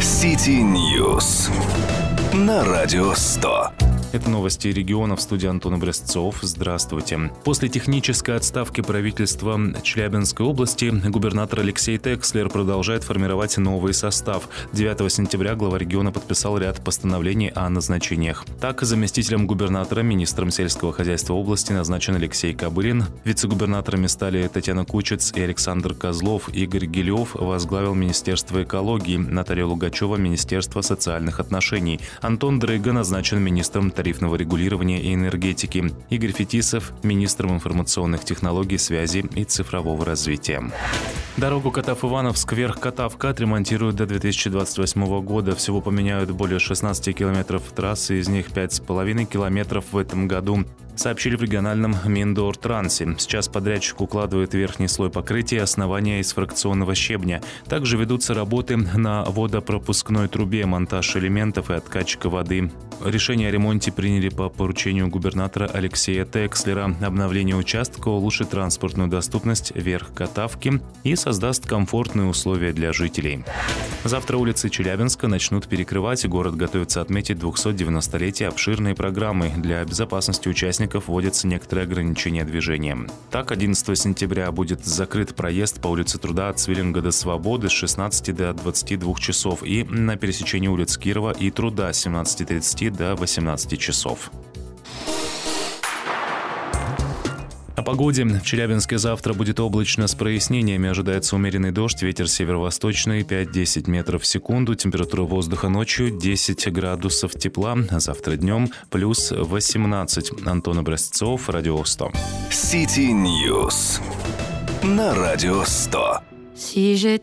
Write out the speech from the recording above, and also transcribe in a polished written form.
City News на Радио 100. Это новости региона, в студии Антон Образцов. Здравствуйте. После технической отставки правительства Челябинской области губернатор Алексей Текслер продолжает формировать новый состав. 9 сентября глава региона подписал ряд постановлений о назначениях. Так, заместителем губернатора, министром сельского хозяйства области назначен Алексей Кобылин. Вице-губернаторами стали Татьяна Кучец и Александр Козлов. Игорь Гилев возглавил Министерство экологии. Наталья Лугачева – Министерство социальных отношений. Антон Дрыга назначен министром тарифного регулирования и энергетики. Игорь Фетисов – министром информационных технологий, связи и цифрового развития. Дорогу Катав-Ивановск Верх-Катавка отремонтируют до 2028 года. Всего поменяют более 16 километров трассы, из них 5,5 километров в этом году, сообщили в региональном Миндортрансе. Сейчас подрядчик укладывает верхний слой покрытия, основания из фракционного щебня. Также ведутся работы на водопропускной трубе, монтаж элементов и откачка воды. Решение о ремонте приняли по поручению губернатора Алексея Текслера. Обновление участка улучшит транспортную доступность Верх-Катавки и создаст комфортные условия для жителей. Завтра улицы Челябинска начнут перекрывать. Город готовится отметить 290-летие обширной программы. Для безопасности участников вводятся некоторые ограничения движения. Так, 11 сентября будет закрыт проезд по улице Труда от Свиллинга до Свободы с 16 до 22 часов и на пересечении улиц Кирова и Труда с 17:30 до 18 часов. О погоде. В Челябинске завтра будет облачно с прояснениями. Ожидается умеренный дождь, ветер северо-восточный 5-10 метров в секунду. Температура воздуха ночью 10 градусов тепла. Завтра днем плюс 18. Антон Образцов, Радио 100. City News на Радио 100. Si j'étais